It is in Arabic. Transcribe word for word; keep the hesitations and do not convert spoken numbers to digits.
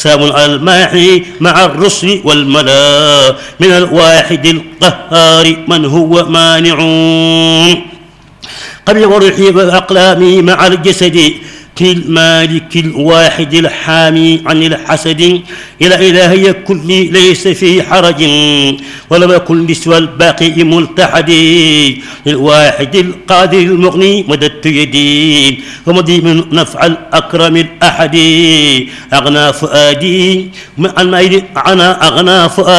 سلام على الماحي مع الرسل والملا من الواحد القهار من هو مانع قبل وروحي وأقلامي مع الجسد المالك الواحد الحامي عن الحسد إلى إلهي كل ليس في حرج ولم يكن سوى الباقي ملتحد للواحد القادر المغني مددت يدي ومضي من نفع الأكرم الأحد أغنى فؤادي عن أغنى فؤادي